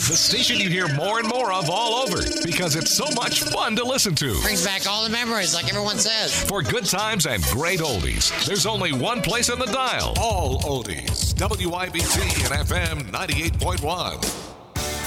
the station you hear more and more of all over because it's so much fun to listen to. Brings back all the memories, like everyone says. For good times and great oldies, there's only one place in the dial. All oldies. WIBT and FM 98.1.